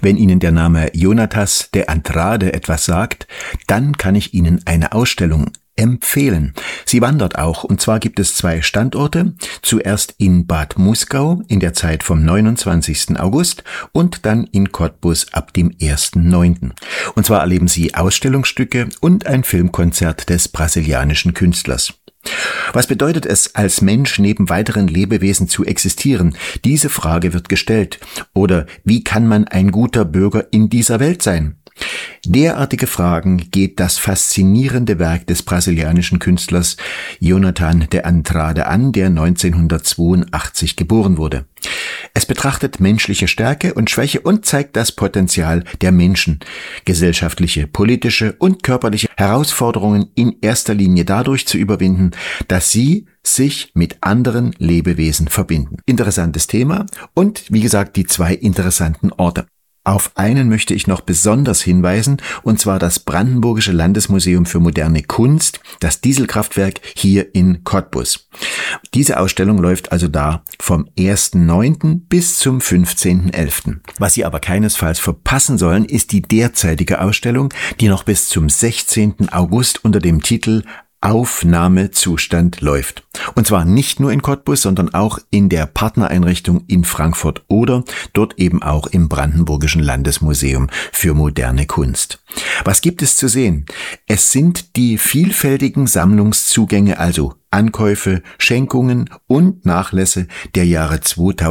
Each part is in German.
Wenn Ihnen der Name Jonatas de Andrade etwas sagt, dann kann ich Ihnen eine Ausstellung empfehlen. Sie wandert auch, und zwar gibt es 2 Standorte, zuerst in Bad Muskau in der Zeit vom 29. August und dann in Cottbus ab dem 1.9. Und zwar erleben Sie Ausstellungsstücke und ein Filmkonzert des brasilianischen Künstlers. Was bedeutet es, als Mensch neben weiteren Lebewesen zu existieren? Diese Frage wird gestellt. Oder wie kann man ein guter Bürger in dieser Welt sein? Derartige Fragen geht das faszinierende Werk des brasilianischen Künstlers Jonathan de Andrade an, der 1982 geboren wurde. Es betrachtet menschliche Stärke und Schwäche und zeigt das Potenzial der Menschen, gesellschaftliche, politische und körperliche Herausforderungen in erster Linie dadurch zu überwinden, dass sie sich mit anderen Lebewesen verbinden. Interessantes Thema und, wie gesagt, die 2 interessanten Orte. Auf einen möchte ich noch besonders hinweisen, und zwar das Brandenburgische Landesmuseum für moderne Kunst, das Dieselkraftwerk hier in Cottbus. Diese Ausstellung läuft also da vom 1.9. bis zum 15.11. Was Sie aber keinesfalls verpassen sollen, ist die derzeitige Ausstellung, die noch bis zum 16. August unter dem Titel Aufnahmezustand läuft. Und zwar nicht nur in Cottbus, sondern auch in der Partnereinrichtung in Frankfurt oder dort eben auch im Brandenburgischen Landesmuseum für moderne Kunst. Was gibt es zu sehen? Es sind die vielfältigen Sammlungszugänge, also Ankäufe, Schenkungen und Nachlässe der Jahre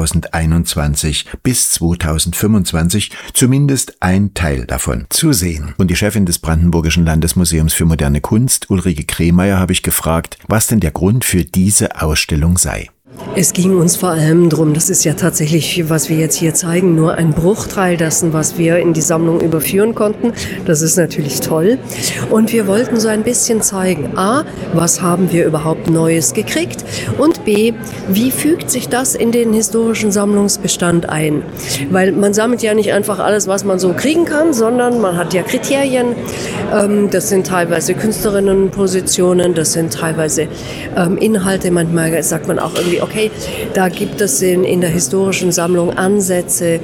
2021 bis 2025, zumindest ein Teil davon, zu sehen. Und die Chefin des Brandenburgischen Landesmuseums für moderne Kunst, Ulrike Kremeyer, habe ich gefragt, was denn der Grund für diese Ausstellung sei. Es ging uns vor allem darum, das ist ja tatsächlich, was wir jetzt hier zeigen, nur ein Bruchteil dessen, was wir in die Sammlung überführen konnten. Das ist natürlich toll. Und wir wollten so ein bisschen zeigen, A, was haben wir überhaupt Neues gekriegt? Und B, wie fügt sich das in den historischen Sammlungsbestand ein? Weil man sammelt ja nicht einfach alles, was man so kriegen kann, sondern man hat ja Kriterien. Das sind teilweise Künstlerinnenpositionen, das sind teilweise Inhalte. Manchmal sagt man auch irgendwie, okay, da gibt es in der historischen Sammlung Ansätze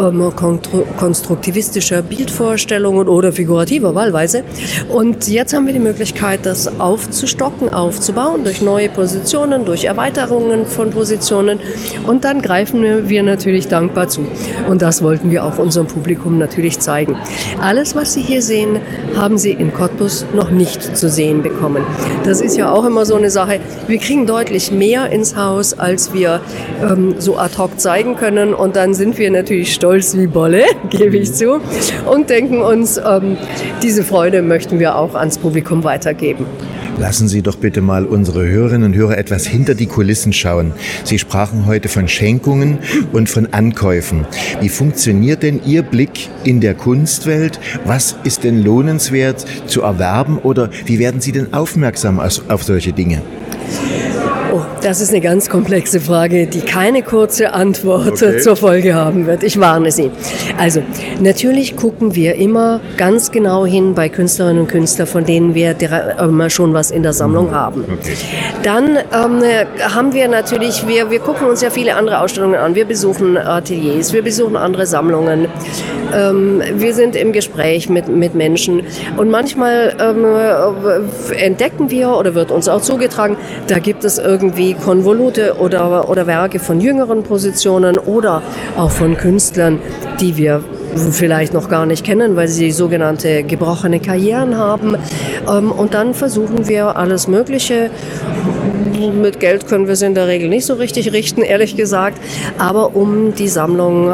konstruktivistischer Bildvorstellungen oder figurativer wahlweise. Und jetzt haben wir die Möglichkeit, das aufzustocken, aufzubauen durch neue Positionen, durch Erweiterungen von Positionen. Und dann greifen wir natürlich dankbar zu. Und das wollten wir auch unserem Publikum natürlich zeigen. Alles, was Sie hier sehen, haben Sie in Cottbus noch nicht zu sehen bekommen. Das ist ja auch immer so eine Sache. Wir kriegen deutlich mehr ins Haus, als wir so ad hoc zeigen können. Und dann sind wir natürlich stolz wie Bolle, gebe ich zu, und denken uns, diese Freude möchten wir auch ans Publikum weitergeben. Lassen Sie doch bitte mal unsere Hörerinnen und Hörer etwas hinter die Kulissen schauen. Sie sprachen heute von Schenkungen und von Ankäufen. Wie funktioniert denn Ihr Blick in der Kunstwelt? Was ist denn lohnenswert zu erwerben oder wie werden Sie denn aufmerksam auf solche Dinge? Oh, das ist eine ganz komplexe Frage, die keine kurze Antwort zur Folge haben wird. Ich warne Sie. Also, natürlich gucken wir immer ganz genau hin bei Künstlerinnen und Künstlern, von denen wir schon was in der Sammlung haben. Okay. Dann haben wir natürlich, wir gucken uns ja viele andere Ausstellungen an. Wir besuchen Ateliers, wir besuchen andere Sammlungen. Wir sind im Gespräch mit Menschen. Und manchmal entdecken wir oder wird uns auch zugetragen, da gibt es irgendwie Konvolute oder Werke von jüngeren Positionen oder auch von Künstlern, die wir vielleicht noch gar nicht kennen, weil sie sogenannte gebrochene Karrieren haben. Und dann versuchen wir alles Mögliche. Mit Geld können wir es in der Regel nicht so richtig richten, ehrlich gesagt, aber um die Sammlung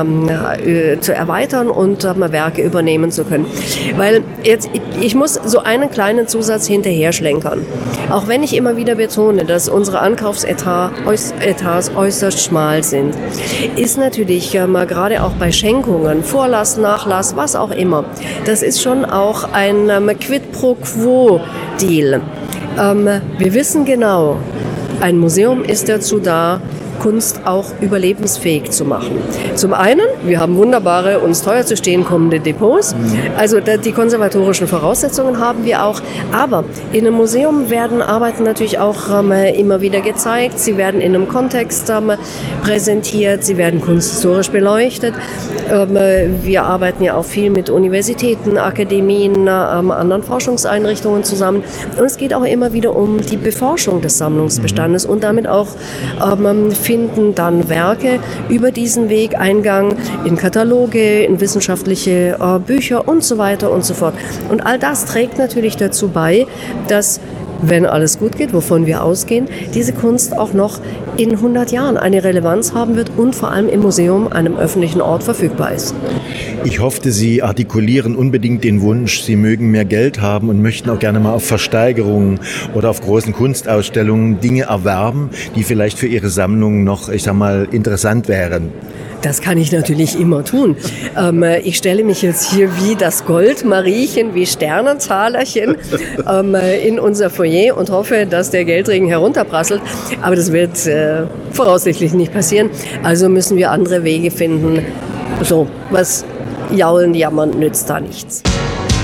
zu erweitern und Werke übernehmen zu können. Weil ich muss so einen kleinen Zusatz hinterher schlenkern. Auch wenn ich immer wieder betone, dass unsere Ankaufsetats äußerst schmal sind, ist natürlich gerade auch bei Schenkungen, Vorlass, Nachlass, was auch immer, das ist schon auch ein Quid pro Quo Deal. Wir wissen genau, ein Museum ist dazu da, Kunst auch überlebensfähig zu machen. Zum einen, wir haben wunderbare, uns teuer zu stehen kommende Depots, also die konservatorischen Voraussetzungen haben wir auch, aber in einem Museum werden Arbeiten natürlich auch immer wieder gezeigt, sie werden in einem Kontext präsentiert, sie werden kunsthistorisch beleuchtet. Wir arbeiten ja auch viel mit Universitäten, Akademien, anderen Forschungseinrichtungen zusammen und es geht auch immer wieder um die Beforschung des Sammlungsbestandes und damit auch finden dann Werke über diesen Weg Eingang in Kataloge, in wissenschaftliche Bücher und so weiter und so fort. Und all das trägt natürlich dazu bei, dass, wenn alles gut geht, wovon wir ausgehen, diese Kunst auch noch in 100 Jahren eine Relevanz haben wird und vor allem im Museum, einem öffentlichen Ort, verfügbar ist. Ich hoffte, Sie artikulieren unbedingt den Wunsch, Sie mögen mehr Geld haben und möchten auch gerne mal auf Versteigerungen oder auf großen Kunstausstellungen Dinge erwerben, die vielleicht für Ihre Sammlung noch, interessant wären. Das kann ich natürlich immer tun. Ich stelle mich jetzt hier wie das Goldmariechen, wie Sternenzahlerchen in unser Foyer und hoffe, dass der Geldregen herunterprasselt. Aber das wird voraussichtlich nicht passieren. Also müssen wir andere Wege finden. So, was jaulen, jammern nützt da nichts.